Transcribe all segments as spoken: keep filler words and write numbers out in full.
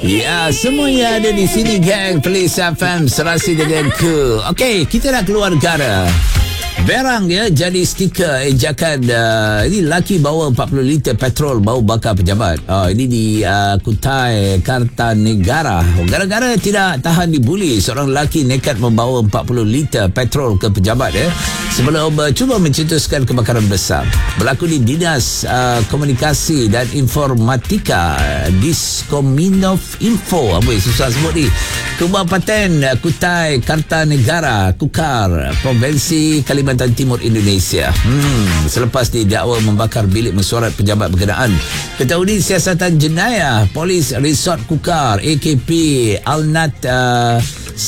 Ya, semuanya ada di sini, gang. Police F M serasi dengan cool. Okey, kita nak keluar negara. Berang dia jadi stiker ejakan uh, ini laki bawa empat puluh liter petrol bau bakar pejabat. Uh, ini di uh, Kutai Kartanegara. Gara-gara tidak tahan dibuli, seorang lelaki nekat membawa empat puluh liter petrol ke pejabat eh, sebelum uh, cuba mencetuskan kebakaran besar. Berlaku di Dinas uh, Komunikasi dan Informatika Diskominov Info. Apa yang susah sebut ni? Kabupaten uh, Kutai Kartanegara, Kukar, Provinsi Kalimantan Timur, Indonesia. Hmm, selepas didakwa membakar bilik mesyuarat pejabat berkenaan. Ketua Unit Siasatan Jenayah Polis Resort Kukar A K P Alnat uh,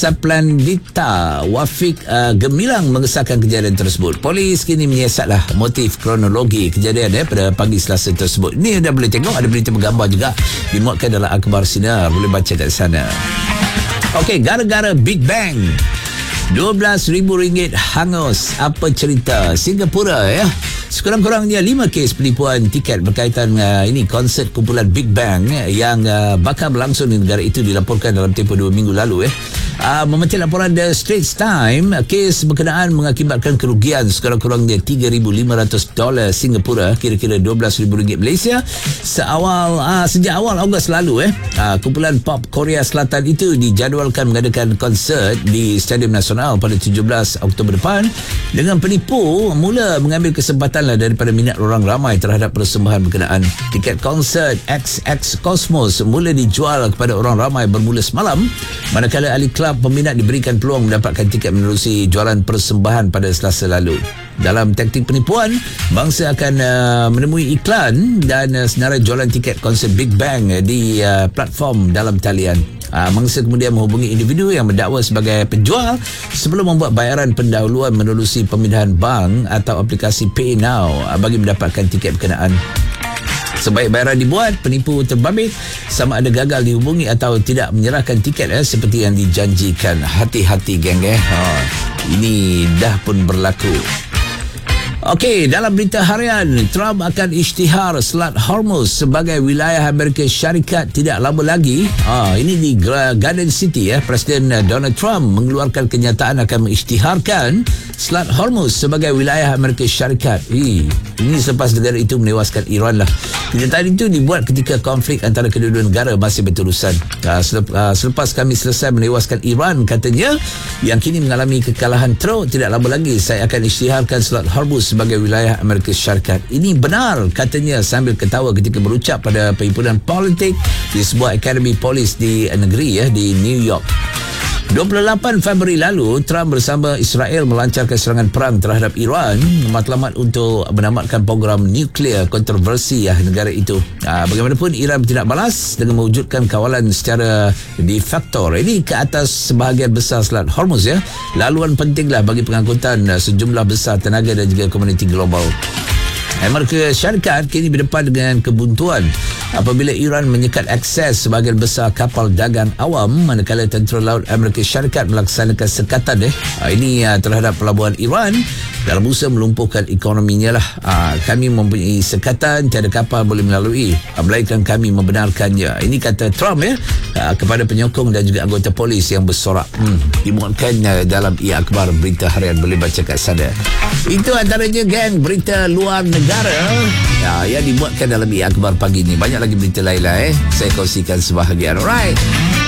Saplandita Wafik uh, Gemilang mengesahkan kejadian tersebut. Polis kini menyiasatlah motif kronologi kejadian eh, pada pagi Selasa tersebut. Ini anda boleh tengok, ada berita bergambar juga dimuatkan dalam Akhbar Sinar, boleh baca dari sana. Okey, gara-gara Big Bang dua belas ribu ringgit hangus. Apa cerita? Singapura ya. Sekurang-kurangnya lima kes penipuan tiket berkaitan uh, ini konsert kumpulan Big Bang eh, yang uh, bakal berlangsung di negara itu dilaporkan dalam tempoh dua minggu lalu eh. Uh, Memetik laporan The Straits Times, kes berkenaan mengakibatkan kerugian sekurang-kurangnya tiga ribu lima ratus dolar Singapura, kira-kira dua belas ribu ringgit Malaysia. Seawal uh, sejak awal Ogos lalu eh, uh, kumpulan pop Korea Selatan itu dijadualkan mengadakan konsert di Stadium Nasional pada tujuh belas Oktober depan, dengan penipu mula mengambil kesempatan lah daripada minat orang ramai terhadap persembahan berkenaan. Tiket konsert X X Cosmos mula dijual kepada orang ramai bermula semalam, manakala ahli kelab peminat diberikan peluang mendapatkan tiket menerusi jualan persembahan pada Selasa lalu. Dalam taktik penipuan, bangsa akan uh, menemui iklan dan uh, senarai jualan tiket konsert Big Bang uh, di uh, platform dalam talian. Uh, mangsa kemudian menghubungi individu yang mendakwa sebagai penjual sebelum membuat bayaran pendahuluan menerusi pemindahan bank atau aplikasi PayNow uh, bagi mendapatkan tiket berkenaan. Sebaik bayaran dibuat, penipu terbabit sama ada gagal dihubungi atau tidak menyerahkan tiket eh, seperti yang dijanjikan. Hati-hati, geng eh. Ha, ini dah pun berlaku. Okey, dalam berita harian, Trump akan isytihar Selat Hormuz sebagai wilayah Amerika Syarikat tidak lama lagi. Ah, ini di Garden City ya. Presiden Donald Trump mengeluarkan kenyataan akan mengisytiharkan Selat Hormuz sebagai wilayah Amerika Syarikat. Eh, ini selepas negara itu menewaskan Iran lah. Kenyataan itu dibuat ketika konflik antara kedua-dua negara masih berterusan. Ah, selepas kami selesai menewaskan Iran, katanya, yang kini mengalami kekalahan teruk, tidak lama lagi saya akan isytiharkan Selat Hormuz sebagai wilayah Amerika Syarikat. Ini benar, katanya sambil ketawa ketika berucap pada perhimpunan politik di sebuah akademi polis di negeri ya, di New York. dua puluh lapan Februari lalu, Trump bersama Israel melancarkan serangan perang terhadap Iran, matlamat untuk menamatkan program nuklear kontroversi ya, negara itu. Ha, bagaimanapun, Iran tidak balas dengan mewujudkan kawalan secara de facto ini ke atas sebahagian besar Selat Hormuz ya. Laluan pentinglah bagi pengangkutan sejumlah besar tenaga dan juga komuniti global. Amerika Syarikat kini berdepan dengan kebuntuan apabila Iran menyekat akses sebahagian besar kapal dagang awam, manakala Tentera Laut Amerika Syarikat melaksanakan sekatan eh, ini terhadap pelabuhan Iran dalam usaha melumpuhkan ekonominya lah. Kami mempunyai sekatan, tiada kapal boleh melalui, melainkan kami membenarkannya. Ini kata Trump ya, kepada penyokong dan juga anggota polis yang bersorak. hmm, dimuatkan dalam Ia Akhbar Berita Harian, boleh baca kat sana. Itu antaranya, gang, berita luar negara ya, yang dibuatkan dalam Ia Akhbar pagi ni. Banyak lagi berita lain lah eh, saya kongsikan sebahagian. Alright,